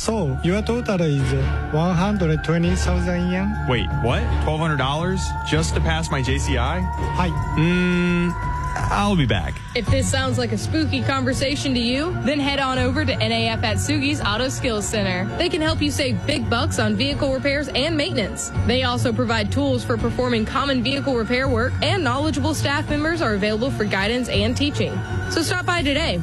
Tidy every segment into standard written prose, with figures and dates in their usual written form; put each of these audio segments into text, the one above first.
So, your total is 120,000 yen? Wait, what? $1,200 just to pass my JCI? Hi. I'll be back. If this sounds like a spooky conversation to you, then head on over to NAF Atsugi's Auto Skills Center. They can help you save big bucks on vehicle repairs and maintenance. They also provide tools for performing common vehicle repair work, and knowledgeable staff members are available for guidance and teaching. So stop by today.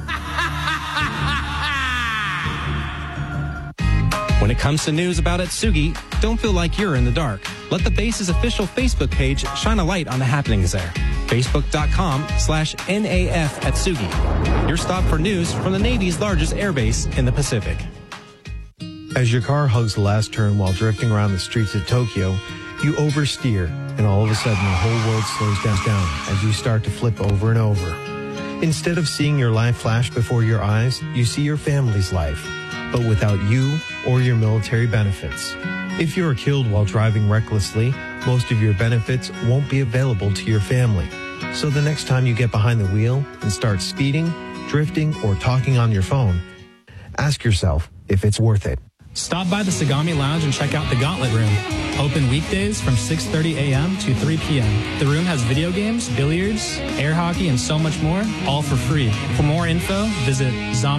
When it comes to news about Atsugi, don't feel like you're in the dark. Let the base's official Facebook page shine a light on the happenings there. Facebook.com/NAF Atsugi. Your stop for news from the Navy's largest airbase in the Pacific. As your car hugs the last turn while drifting around the streets of Tokyo, you oversteer, and all of a sudden the whole world slows down as you start to flip over and over. Instead of seeing your life flash before your eyes, you see your family's life, but without you or your military benefits. If you are killed while driving recklessly, most of your benefits won't be available to your family. So the next time you get behind the wheel and start speeding, drifting, or talking on your phone, ask yourself if it's worth it. Stop by the Sagami Lounge and check out the Gauntlet Room. Open weekdays from 6:30 a.m. to 3 p.m. The room has video games, billiards, air hockey, and so much more, all for free. For more info, visit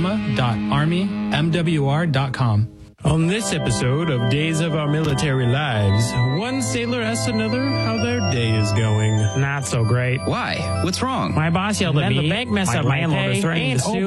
zama.armymwr.com. On this episode of Days of Our Military Lives, one sailor asks another how their day is going. Not so great. Why? What's wrong? My boss yelled at me. The bank messed up my pay. Threatened to sue